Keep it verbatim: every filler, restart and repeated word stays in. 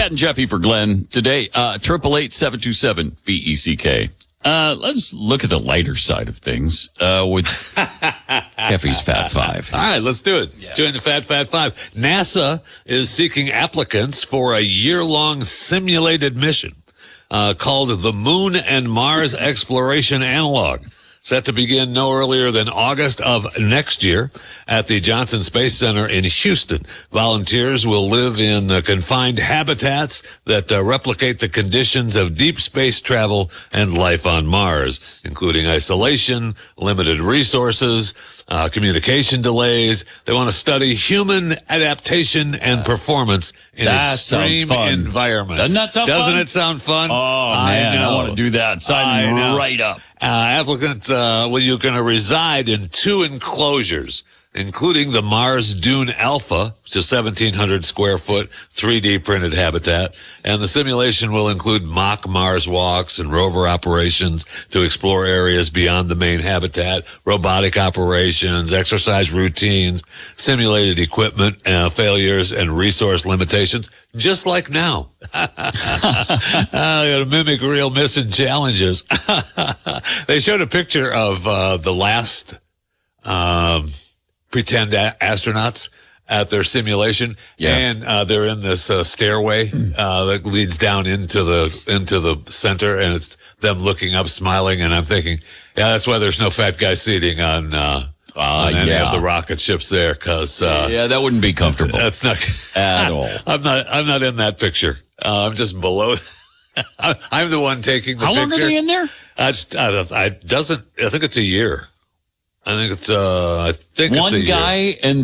Pat and Jeffy for Glenn today. Uh, triple eight seven two seven B E C K. Uh, let's look at the lighter side of things uh, with Jeffy's Fat Five. All right, let's do it. Yeah. Doing the Fat Fat Five. NASA is seeking applicants for a year-long simulated mission uh, called the Moon and Mars Exploration Analog, set to begin no earlier than August of next year at the Johnson Space Center in Houston. Volunteers will live in uh, confined habitats that uh, replicate the conditions of deep space travel and life on Mars, including isolation, limited resources, uh, communication delays. They want to study human adaptation and performance in That extreme sounds fun. environments. Doesn't that sound Doesn't fun? it sound fun? Oh, man, I, I, want to do that. Sign I know. right up. Uh, applicants, uh, well, you're going to reside in two enclosures, including the Mars Dune Alpha, which is seventeen hundred square foot three D printed habitat. And the simulation will include mock Mars walks and rover operations to explore areas beyond the main habitat, robotic operations, exercise routines, simulated equipment, uh, failures, and resource limitations, just like now. uh, to mimic real mission challenges. They showed a picture of uh, the last um, pretend a- astronauts at their simulation, yeah. and uh, they're in this uh, stairway uh, that leads down into the into the center, and it's them looking up, smiling, and I'm thinking, yeah, that's why there's no fat guy seating on, uh, uh, on any yeah. of the rocket ships there, because uh, yeah, that wouldn't be comfortable. That's not at all. I'm not. I'm not in that picture. Uh, I'm just below. I'm the one taking the How picture. long are they in there? I, just, I, I doesn't. I think it's a year. I think it's. Uh, I think One it's a guy year. and